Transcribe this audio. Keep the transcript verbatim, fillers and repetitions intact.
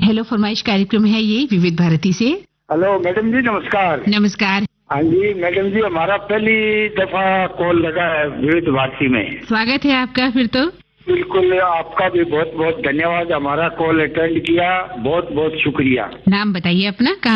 Hello फरमाइश कार्यक्रम है ये विविध भारती से। हेलो मैडम जी, नमस्कार। नमस्कार। हाँ जी मैडम जी, हमारा पहली दफा कॉल लगा है विविध भारती में। स्वागत है आपका फिर तो। बिल्कुल, आपका भी बहुत बहुत धन्यवाद, हमारा कॉल अटेंड किया, बहुत बहुत शुक्रिया। नाम बताइए अपना।